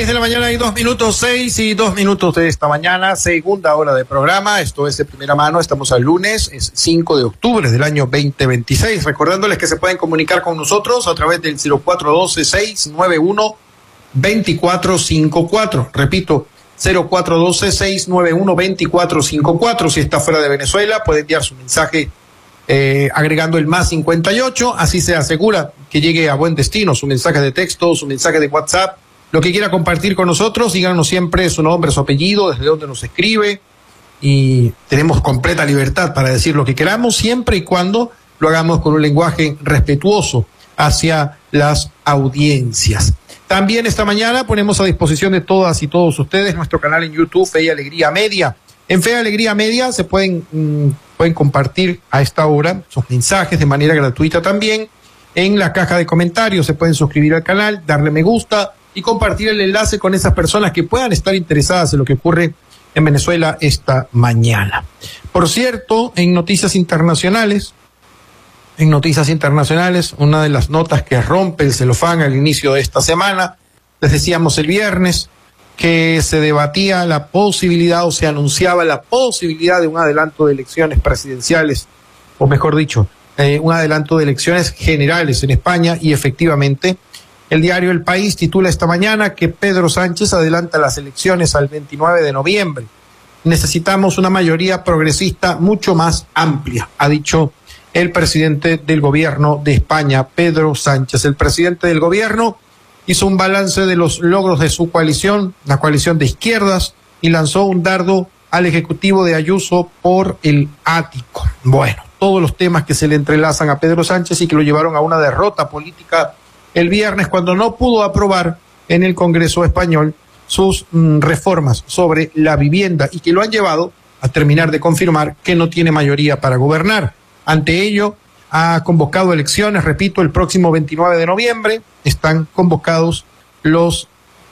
6:02, 6:02 de esta mañana, segunda hora de programa. Esto es de primera mano, estamos al lunes, es 5 de octubre del año 2026. Recordándoles que se pueden comunicar con nosotros a través del 0412-691-2454. Repito, 0412-691-2454. Si está fuera de Venezuela, puede enviar su mensaje agregando el +58. Así se asegura que llegue a buen destino su mensaje de texto, su mensaje de WhatsApp. Lo que quiera compartir con nosotros, díganos siempre su nombre, su apellido, desde dónde nos escribe, y tenemos completa libertad para decir lo que queramos, siempre y cuando lo hagamos con un lenguaje respetuoso hacia las audiencias. También esta mañana ponemos a disposición de todas y todos ustedes nuestro canal en YouTube, Fe y Alegría Media. En Fe y Alegría Media se pueden compartir a esta hora sus mensajes de manera gratuita también. En la caja de comentarios se pueden suscribir al canal, darle me gusta y compartir el enlace con esas personas que puedan estar interesadas en lo que ocurre en Venezuela esta mañana. Por cierto, en noticias internacionales, una de las notas que rompe el celofán al inicio de esta semana, les decíamos el viernes que se debatía la posibilidad o se anunciaba la posibilidad de un adelanto de elecciones presidenciales, o mejor dicho, un adelanto de elecciones generales en España, y efectivamente el diario El País titula esta mañana que Pedro Sánchez adelanta las elecciones al 29 de noviembre. Necesitamos una mayoría progresista mucho más amplia, ha dicho el presidente del gobierno de España, Pedro Sánchez. El presidente del gobierno hizo un balance de los logros de su coalición, la coalición de izquierdas, y lanzó un dardo al ejecutivo de Ayuso por el ático. Bueno, todos los temas que se le entrelazan a Pedro Sánchez y que lo llevaron a una derrota política el viernes cuando no pudo aprobar en el Congreso español sus reformas sobre la vivienda, y que lo han llevado a terminar de confirmar que no tiene mayoría para gobernar. Ante ello, ha convocado elecciones, repito, el próximo 29 de noviembre. Están convocados los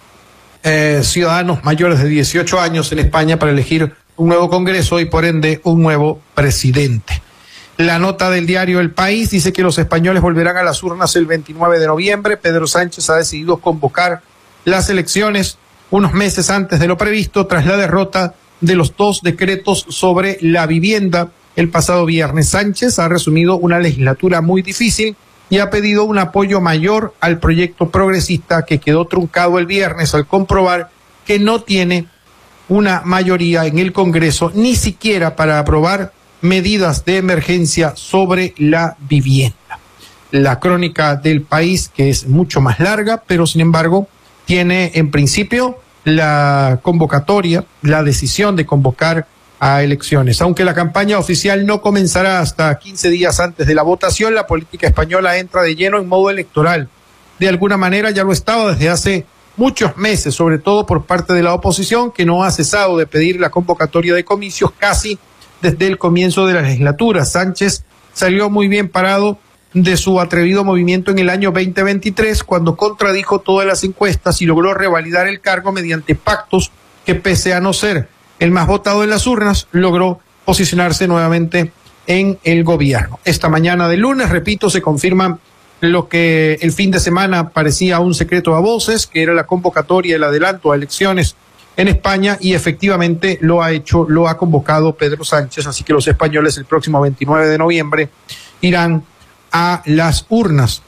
ciudadanos mayores de 18 años en España para elegir un nuevo Congreso y por ende un nuevo presidente. La nota del diario El País dice que los españoles volverán a las urnas el 29 de noviembre. Pedro Sánchez ha decidido convocar las elecciones unos meses antes de lo previsto tras la derrota de los 2 decretos sobre la vivienda el pasado viernes. Sánchez ha resumido una legislatura muy difícil y ha pedido un apoyo mayor al proyecto progresista que quedó truncado el viernes al comprobar que no tiene una mayoría en el Congreso ni siquiera para aprobar medidas de emergencia sobre la vivienda. La crónica del País, que es mucho más larga, pero sin embargo tiene en principio la convocatoria, la decisión de convocar a elecciones. Aunque la campaña oficial no comenzará hasta 15 días antes de la votación, la política española entra de lleno en modo electoral. De alguna manera ya lo estaba desde hace muchos meses, sobre todo por parte de la oposición, que no ha cesado de pedir la convocatoria de comicios casi desde el comienzo de la legislatura. Sánchez salió muy bien parado de su atrevido movimiento en el año 2023, cuando contradijo todas las encuestas y logró revalidar el cargo mediante pactos que, pese a no ser el más votado en las urnas, logró posicionarse nuevamente en el gobierno. Esta mañana de lunes, repito, se confirma lo que el fin de semana parecía un secreto a voces, que era la convocatoria, el adelanto a elecciones en España, y efectivamente lo ha hecho, lo ha convocado Pedro Sánchez, así que los españoles el próximo 29 de noviembre irán a las urnas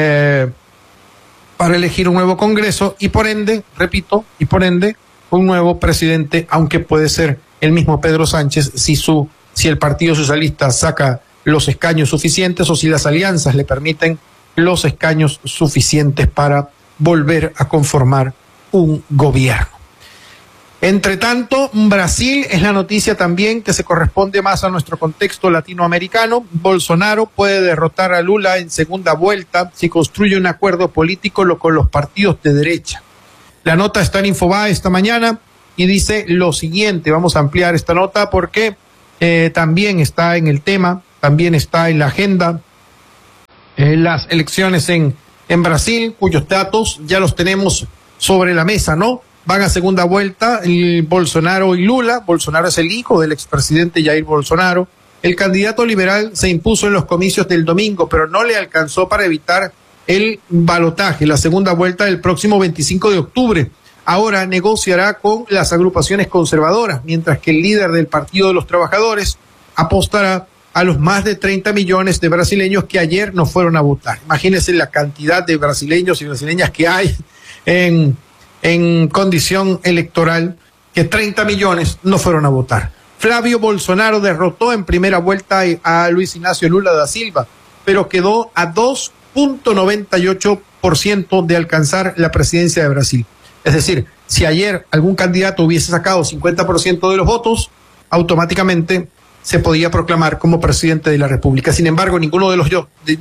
para elegir un nuevo Congreso y por ende, repito, un nuevo presidente, aunque puede ser el mismo Pedro Sánchez si el Partido Socialista saca los escaños suficientes o si las alianzas le permiten los escaños suficientes para volver a conformar un gobierno. Entre tanto, Brasil es la noticia también que se corresponde más a nuestro contexto latinoamericano. Bolsonaro puede derrotar a Lula en segunda vuelta si construye un acuerdo político con los partidos de derecha. La nota está en Infobae esta mañana y dice lo siguiente. Vamos a ampliar esta nota porque también está en el tema, también está en la agenda las elecciones en Brasil, cuyos datos ya los tenemos sobre la mesa, ¿no? Van a segunda vuelta el Bolsonaro y Lula. Bolsonaro es el hijo del expresidente Jair Bolsonaro. El candidato liberal se impuso en los comicios del domingo, pero no le alcanzó para evitar el balotaje, la segunda vuelta del próximo 25 de octubre. ahora negociará con las agrupaciones conservadoras, mientras que el líder del Partido de los Trabajadores apostará a los más de 30 millones de brasileños que ayer no fueron a votar. Imagínense la cantidad de brasileños y brasileñas que hay en condición electoral, que 30 millones no fueron a votar. Flavio Bolsonaro derrotó en primera vuelta a Luis Ignacio Lula da Silva, pero quedó a 2.98% de alcanzar la presidencia de Brasil. Es decir, si ayer algún candidato hubiese sacado 50% de los votos, automáticamente se podía proclamar como presidente de la República. Sin embargo, ninguno de los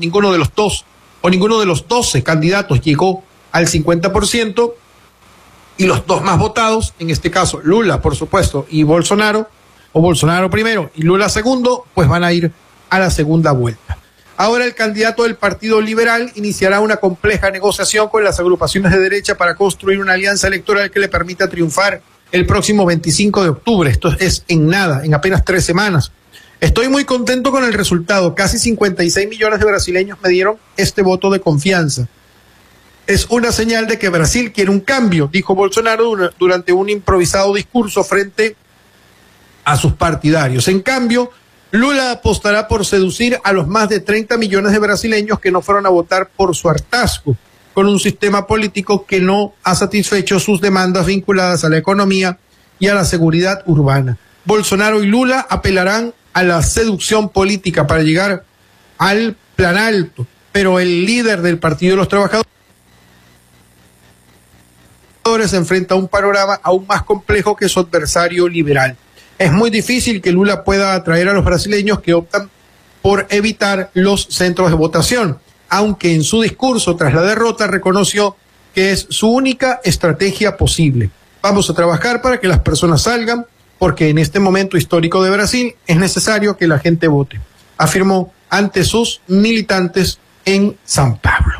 12 candidatos llegó al 50%, y los dos más votados, en este caso Lula, por supuesto, y Bolsonaro, o Bolsonaro primero y Lula segundo, pues van a ir a la segunda vuelta. Ahora el candidato del Partido Liberal iniciará una compleja negociación con las agrupaciones de derecha para construir una alianza electoral que le permita triunfar el próximo 25 de octubre. Esto es en nada, en apenas 3 semanas. Estoy muy contento con el resultado. Casi 56 millones de brasileños me dieron este voto de confianza. Es una señal de que Brasil quiere un cambio, dijo Bolsonaro durante un improvisado discurso frente a sus partidarios. En cambio, Lula apostará por seducir a los más de 30 millones de brasileños que no fueron a votar por su hartazgo con un sistema político que no ha satisfecho sus demandas vinculadas a la economía y a la seguridad urbana. Bolsonaro y Lula apelarán a la seducción política para llegar al plan alto, pero el líder del Partido de los Trabajadores se enfrenta a un panorama aún más complejo que su adversario liberal. Es muy difícil que Lula pueda atraer a los brasileños que optan por evitar los centros de votación, aunque en su discurso tras la derrota reconoció que es su única estrategia posible. Vamos a trabajar para que las personas salgan, porque en este momento histórico de Brasil es necesario que la gente vote, afirmó ante sus militantes en San Pablo.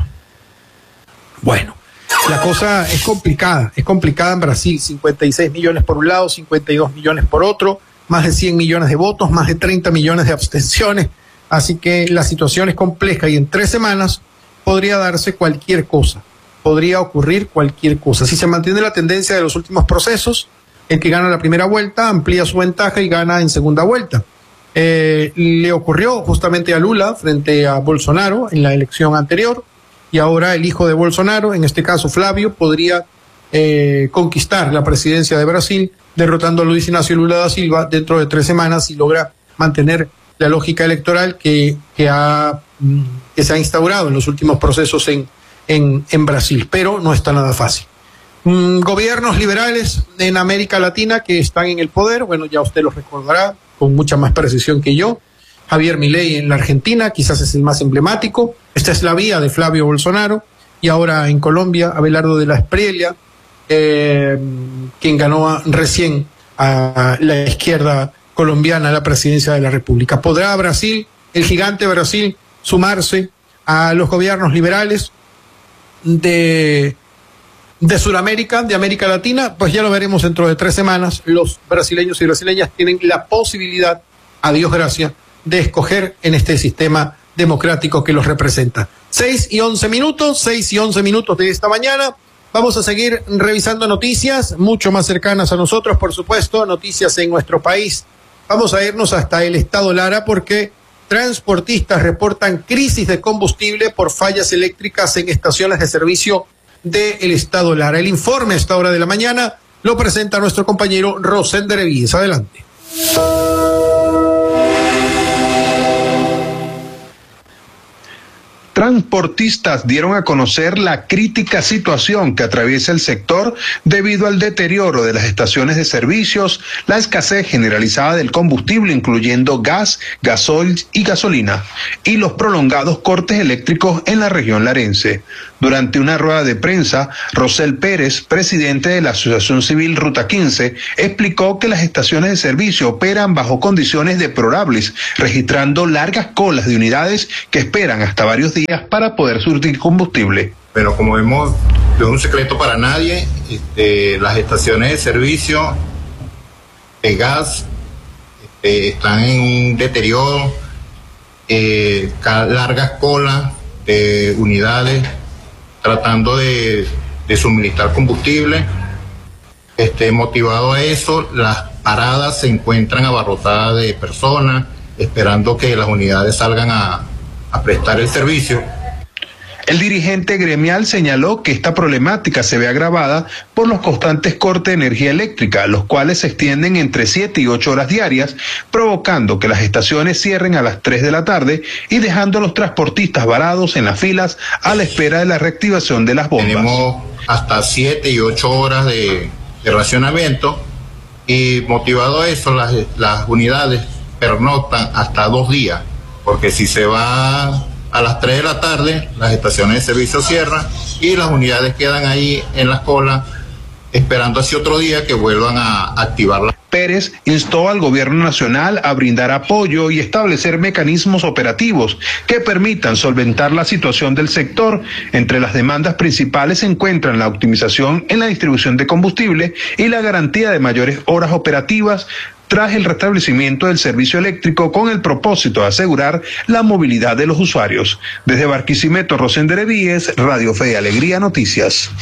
Bueno, la cosa es complicada en Brasil. 56 millones por un lado, 52 millones por otro, más de 100 millones de votos, más de 30 millones de abstenciones. Así que la situación es compleja y en 3 semanas podría darse cualquier cosa, podría ocurrir cualquier cosa. Si se mantiene la tendencia de los últimos procesos, el que gana la primera vuelta amplía su ventaja y gana en segunda vuelta. Le ocurrió justamente a Lula frente a Bolsonaro en la elección anterior, y ahora el hijo de Bolsonaro, en este caso Flavio, podría conquistar la presidencia de Brasil, derrotando a Luis Ignacio Lula da Silva dentro de 3 semanas si logra mantener la lógica electoral que se ha instaurado en los últimos procesos en Brasil, pero no está nada fácil. Gobiernos liberales en América Latina que están en el poder, bueno, ya usted los recordará con mucha más precisión que yo. Javier Milei en la Argentina, quizás es el más emblemático. Esta es la vía de Flavio Bolsonaro. Y ahora en Colombia, Abelardo de la Espriella, quien ganó recién a la izquierda colombiana la presidencia de la República. ¿Podrá Brasil, el gigante Brasil, sumarse a los gobiernos liberales de Sudamérica, de América Latina? Pues ya lo veremos dentro de 3 semanas. Los brasileños y brasileñas tienen la posibilidad, a Dios gracias, de escoger en este sistema democrático que los representa. 6 y 11 minutos de esta mañana. Vamos a seguir revisando noticias mucho más cercanas a nosotros, por supuesto, noticias en nuestro país. Vamos a irnos hasta el estado Lara porque transportistas reportan crisis de combustible por fallas eléctricas en estaciones de servicio del estado Lara. El informe a esta hora de la mañana lo presenta nuestro compañero Rosender Evíes. Adelante. Transportistas dieron a conocer la crítica situación que atraviesa el sector debido al deterioro de las estaciones de servicios, la escasez generalizada del combustible, incluyendo gas, gasoil y gasolina, y los prolongados cortes eléctricos en la región larense. Durante una rueda de prensa, Rosel Pérez, presidente de la Asociación Civil Ruta 15, explicó que las estaciones de servicio operan bajo condiciones deplorables, registrando largas colas de unidades que esperan hasta varios días para poder surtir combustible. Pero como vemos, no es un secreto para nadie, las estaciones de servicio de gas están en un deterioro, largas colas de unidades tratando de suministrar combustible. Motivado a eso, las paradas se encuentran abarrotadas de personas, esperando que las unidades salgan a prestar el servicio. El dirigente gremial señaló que esta problemática se ve agravada por los constantes cortes de energía eléctrica, los cuales se extienden entre 7 y 8 horas diarias, provocando que las estaciones cierren a las 3 de la tarde y dejando a los transportistas varados en las filas a la espera de la reactivación de las bombas. Tenemos hasta 7 y 8 horas de racionamiento, y motivado a eso las unidades pernoctan hasta 2 días, porque si se va a las 3 de la tarde, las estaciones de servicio cierran y las unidades quedan ahí en las colas esperando hacia otro día que vuelvan a activarla. Pérez instó al gobierno nacional a brindar apoyo y establecer mecanismos operativos que permitan solventar la situación del sector. Entre las demandas principales se encuentran la optimización en la distribución de combustible y la garantía de mayores horas operativas tras el restablecimiento del servicio eléctrico, con el propósito de asegurar la movilidad de los usuarios. Desde Barquisimeto, Rosender Víez, Radio Fe y Alegría Noticias.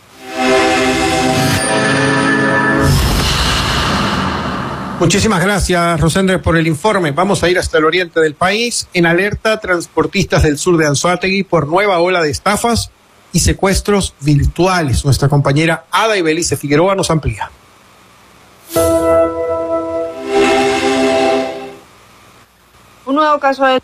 Muchísimas gracias, Rosender, por el informe. Vamos a ir hasta el oriente del país. En alerta, transportistas del sur de Anzoátegui por nueva ola de estafas y secuestros virtuales. Nuestra compañera Ada Ibelice Figueroa nos amplía. Un nuevo caso de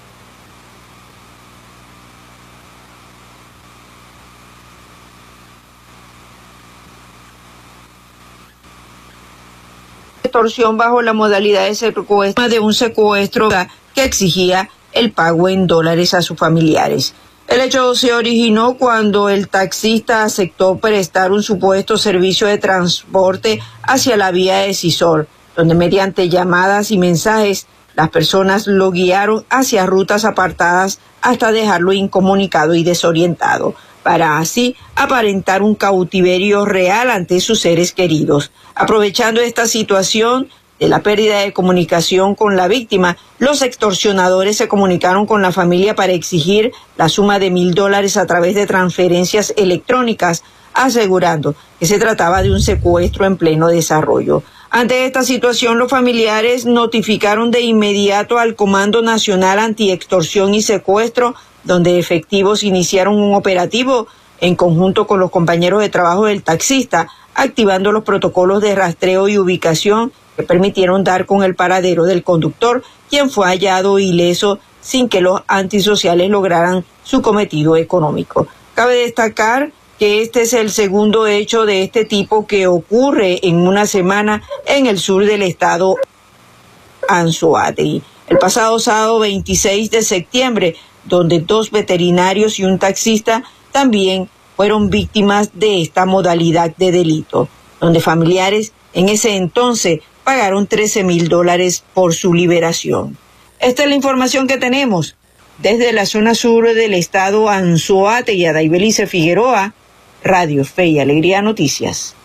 extorsión bajo la modalidad de secuestro, de un secuestro que exigía el pago en dólares a sus familiares. El hecho se originó cuando el taxista aceptó prestar un supuesto servicio de transporte hacia la vía de Cisor, donde mediante llamadas y mensajes las personas lo guiaron hacia rutas apartadas hasta dejarlo incomunicado y desorientado, para así aparentar un cautiverio real ante sus seres queridos. Aprovechando esta situación de la pérdida de comunicación con la víctima, los extorsionadores se comunicaron con la familia para exigir la suma de $1,000 a través de transferencias electrónicas, asegurando que se trataba de un secuestro en pleno desarrollo. Ante esta situación, los familiares notificaron de inmediato al Comando Nacional Antiextorsión y Secuestro, donde efectivos iniciaron un operativo en conjunto con los compañeros de trabajo del taxista, activando los protocolos de rastreo y ubicación que permitieron dar con el paradero del conductor, quien fue hallado ileso sin que los antisociales lograran su cometido económico. Cabe destacar que este es el segundo hecho de este tipo que ocurre en una semana en el sur del estado Anzoátegui. El pasado sábado 26 de septiembre, donde 2 veterinarios y un taxista también fueron víctimas de esta modalidad de delito, donde familiares en ese entonces pagaron $13,000 por su liberación. Esta es la información que tenemos desde la zona sur del estado Anzoátegui. Ada Ibelice Figueroa, Radio Fe y Alegría Noticias.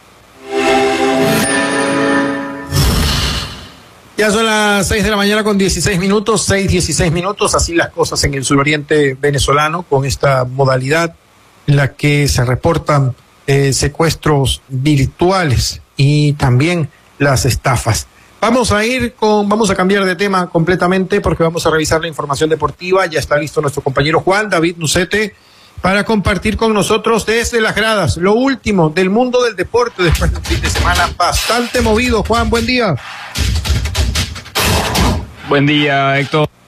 Ya son las 6 de la mañana con 16 minutos, 6:16, así las cosas en el suroriente venezolano, con esta modalidad en la que se reportan secuestros virtuales y también las estafas. Vamos a cambiar de tema completamente porque vamos a revisar la información deportiva. Ya está listo nuestro compañero Juan David Nucete para compartir con nosotros desde las gradas lo último del mundo del deporte después de un fin de semana bastante movido. Juan, buen día. Buen día, Héctor.